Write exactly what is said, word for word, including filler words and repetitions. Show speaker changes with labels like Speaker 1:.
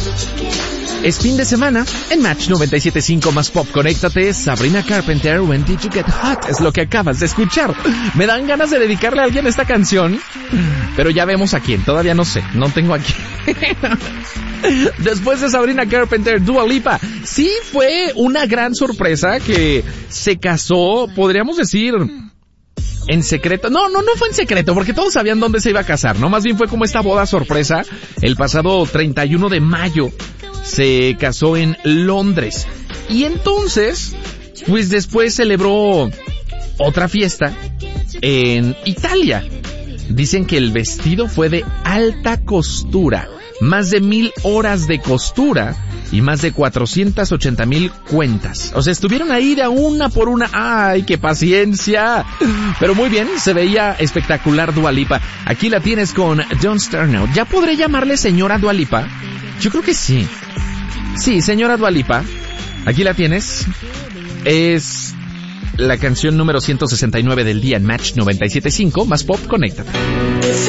Speaker 1: Es fin de semana en Match noventa y siete punto cinco más Pop. Conéctate, Sabrina Carpenter, When Did You Get Hot, es lo que acabas de escuchar. Me dan ganas de dedicarle a alguien esta canción, pero ya vemos a quién, todavía no sé, no tengo aquí. Después de Sabrina Carpenter, Dua Lipa. Sí, fue una gran sorpresa que se casó, podríamos decir, en secreto. No, no, no fue en secreto, porque todos sabían dónde se iba a casar, ¿no? Más bien fue como esta boda sorpresa. El pasado treinta y uno de mayo se casó en Londres. Y entonces, pues después celebró otra fiesta en Italia. Dicen que el vestido fue de alta costura, más de mil horas de costura y más de cuatrocientas ochenta mil cuentas. O sea, estuvieron ahí de una por una. ¡Ay, qué paciencia! Pero muy bien, se veía espectacular Dua Lipa. Aquí la tienes con Don't Start Now. ¿Ya podré llamarle señora Dua Lipa? Yo creo que sí. Sí, señora Dua Lipa. Aquí la tienes. Es la canción número ciento sesenta y nueve del día en Match noventa y siete punto cinco más Pop. Conéctate.